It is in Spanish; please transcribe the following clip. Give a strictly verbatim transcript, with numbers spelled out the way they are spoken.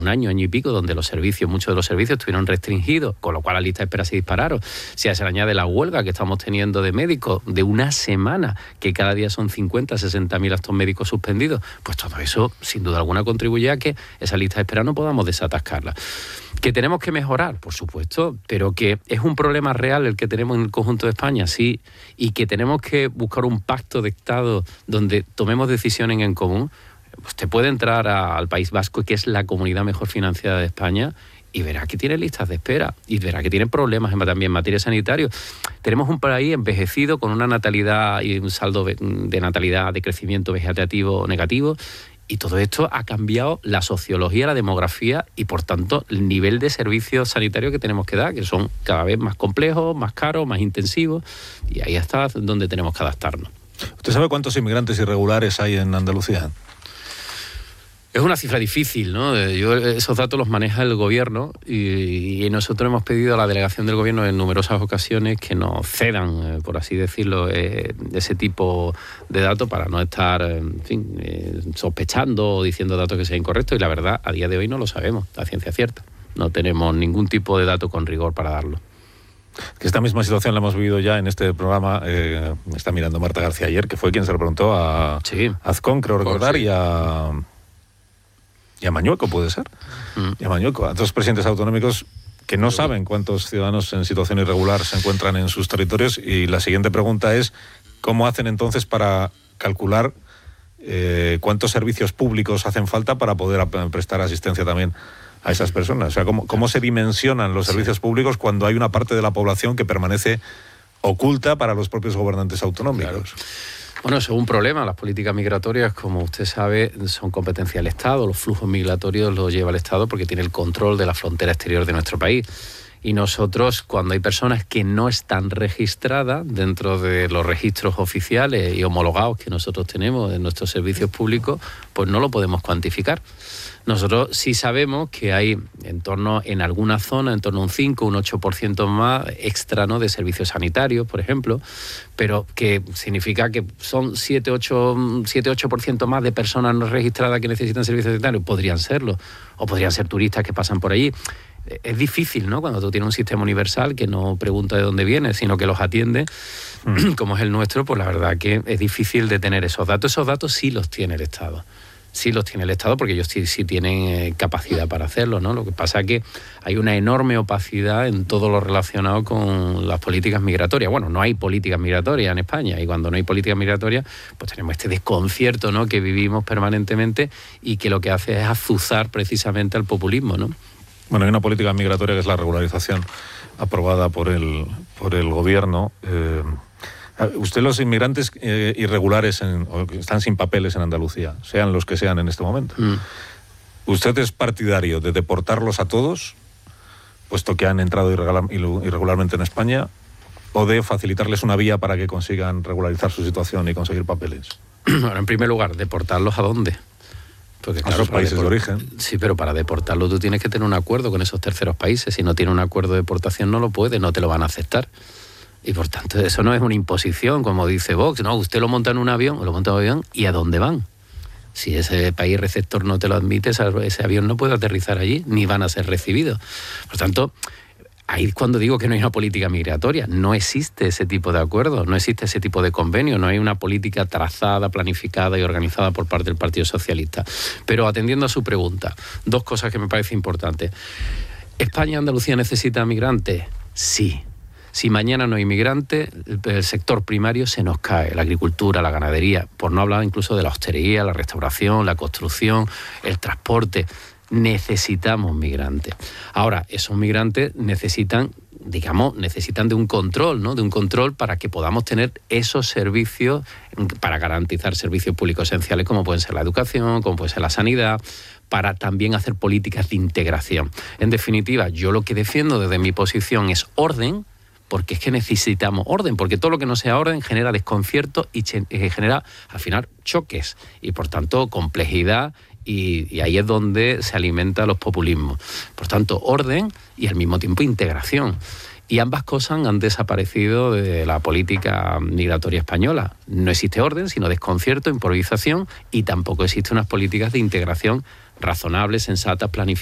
un año, año y pico, donde los servicios, muchos de los servicios estuvieron restringidos, con lo cual las listas de espera se dispararon. Si a eso se le añade la huelga que estamos teniendo de médicos de una semana, que cada día son cincuenta, sesenta mil actos médicos suspendidos, pues todo eso, sin duda alguna, contribuye a que esa lista de espera no podamos desatascarla. ¿Que tenemos que mejorar? Por supuesto, pero que es un problema real el que tenemos en el conjunto de España, sí, y que tenemos que buscar un pacto de Estado donde tomemos decisiones en común. Usted puede entrar a, al País Vasco, que es la comunidad mejor financiada de España, y verá que tiene listas de espera, y verá que tiene problemas en, también en materia sanitaria. Tenemos un país envejecido con una natalidad y un saldo de natalidad de crecimiento vegetativo negativo, y todo esto ha cambiado la sociología, la demografía y, por tanto, el nivel de servicios sanitarios que tenemos que dar, que son cada vez más complejos, más caros, más intensivos, y ahí está donde tenemos que adaptarnos. ¿Usted sabe cuántos inmigrantes irregulares hay en Andalucía? Es una cifra difícil, ¿no? Yo, esos datos los maneja el gobierno y, y nosotros hemos pedido a la delegación del gobierno en numerosas ocasiones que nos cedan, eh, por así decirlo, eh, ese tipo de datos para no estar, en fin, eh, sospechando o diciendo datos que sean incorrectos, y la verdad, a día de hoy no lo sabemos, a ciencia cierta. No tenemos ningún tipo de dato con rigor para darlo. Que esta misma situación la hemos vivido ya en este programa, eh, me está mirando Marta García ayer, que fue quien se lo preguntó a sí. Azcón, creo recordar, sí. y a... Y a Mañueco, puede ser. Mm. Y a Mañueco, a dos presidentes autonómicos que no saben cuántos ciudadanos en situación irregular se encuentran en sus territorios. Y la siguiente pregunta es, ¿cómo hacen entonces para calcular eh, cuántos servicios públicos hacen falta para poder prestar asistencia también a esas personas? O sea, ¿cómo, cómo se dimensionan los servicios públicos cuando hay una parte de la población que permanece oculta para los propios gobernantes autonómicos? Claro. Bueno, eso es un problema. Las políticas migratorias, como usted sabe, son competencia del Estado. Los flujos migratorios los lleva el Estado porque tiene el control de la frontera exterior de nuestro país. Y nosotros, cuando hay personas que no están registradas dentro de los registros oficiales y homologados que nosotros tenemos en nuestros servicios públicos, pues no lo podemos cuantificar. Nosotros sí sabemos que hay en torno, en alguna zona, en torno a un cinco, un ocho por ciento más extra, ¿no?, de servicios sanitarios, por ejemplo, pero que significa que son siete, ocho por ciento más de personas no registradas que necesitan servicios sanitarios. Podrían serlo, o podrían ser turistas que pasan por allí. Es difícil, ¿no?, cuando tú tienes un sistema universal que no pregunta de dónde viene, sino que los atiende, mm. como es el nuestro, pues la verdad que es difícil de tener esos datos. Esos datos sí los tiene el Estado. Sí los tiene el Estado porque ellos sí, sí tienen eh, capacidad para hacerlo, ¿no? Lo que pasa es que hay una enorme opacidad en todo lo relacionado con las políticas migratorias. Bueno, no hay políticas migratorias en España, y cuando no hay políticas migratorias, pues tenemos este desconcierto, ¿no?, que vivimos permanentemente y que lo que hace es azuzar precisamente al populismo, ¿no? Bueno, hay una política migratoria que es la regularización aprobada por el, por el gobierno. Eh, usted, los inmigrantes eh, irregulares en, o que están sin papeles en Andalucía, sean los que sean en este momento, mm. ¿usted es partidario de deportarlos a todos, puesto que han entrado irregular, irregularmente en España, o de facilitarles una vía para que consigan regularizar su situación y conseguir papeles? Bueno, en primer lugar, ¿deportarlos a dónde? Porque, claro, a esos países deport- de origen. Sí, pero para deportarlo tú tienes que tener un acuerdo con esos terceros países. Si no tienes un acuerdo de deportación no lo puedes, no te lo van a aceptar. Y por tanto eso no es una imposición, como dice Vox. No, usted lo monta en un avión, o lo monta en un avión, ¿y a dónde van? Si ese país receptor no te lo admite, ese avión no puede aterrizar allí, ni van a ser recibidos. Por tanto, ahí es cuando digo que no hay una política migratoria. No existe ese tipo de acuerdo, no existe ese tipo de convenio, no hay una política trazada, planificada y organizada por parte del Partido Socialista. Pero atendiendo a su pregunta, dos cosas que me parecen importantes. ¿España y Andalucía necesitan migrantes? Sí. Si mañana no hay migrantes, el sector primario se nos cae, la agricultura, la ganadería, por no hablar incluso de la hostelería, la restauración, la construcción, el transporte. Necesitamos migrantes. Ahora, esos migrantes necesitan, digamos, necesitan de un control, ¿no? De un control para que podamos tener esos servicios, para garantizar servicios públicos esenciales como pueden ser la educación, como puede ser la sanidad, para también hacer políticas de integración. En definitiva, yo lo que defiendo desde mi posición es orden, porque es que necesitamos orden, porque todo lo que no sea orden genera desconcierto y genera, al final, choques y, por tanto, complejidad. Y, y ahí es donde se alimentan los populismos. Por tanto, orden y al mismo tiempo integración. Y ambas cosas han desaparecido de la política migratoria española. No existe orden, sino desconcierto, improvisación, y tampoco existen unas políticas de integración razonables, sensatas, planificadas.